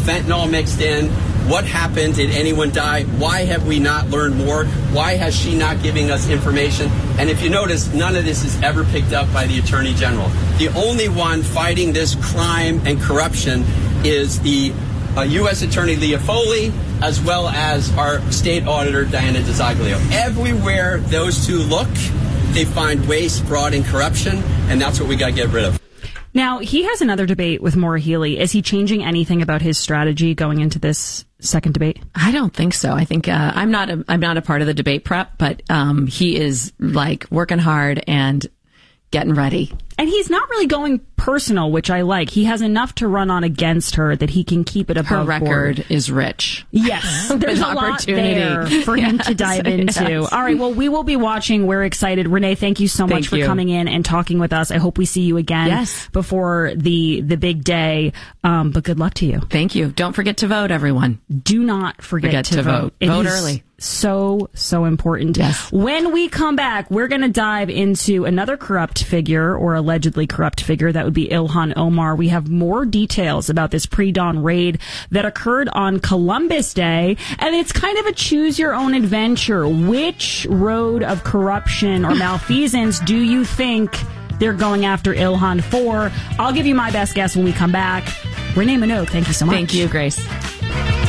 fentanyl mixed in? What happened? Did anyone die? Why have we not learned more? Why has she not giving us information? And if you notice, none of this is ever picked up by the Attorney General. The only one fighting this crime and corruption is the U.S. Attorney Leah Foley, as well as our state auditor, Diana DiZoglio. Everywhere those two look, they find waste, fraud, and corruption, and that's what we got to get rid of. Now, he has another debate with Maura Healey. Is he changing anything about his strategy going into this second debate? I don't think so. I think I'm not a part of the debate prep, but he is like working hard and getting ready. And he's not really going personal, which I like. He has enough to run on against her that he can keep it above her record board. Is rich. Yes, there's a lot there for him to dive into. Yes. All right, well, we will be watching. We're excited. Renee, thank you so much for coming in and talking with us. I hope we see you again before the big day. But good luck to you. Thank you. Don't forget to vote, everyone. Do not forget to vote. Vote early. So important. Yes. When we come back, we're going to dive into another corrupt figure, or allegedly corrupt figure. That would be Ilhan Omar. We have more details about this pre-dawn raid that occurred on Columbus Day, and it's kind of a choose your own adventure. Which road of corruption or malfeasance do you think they're going after Ilhan for? I'll give you my best guess when we come back. Renee Minogue, thank you so much. Thank you, Grace.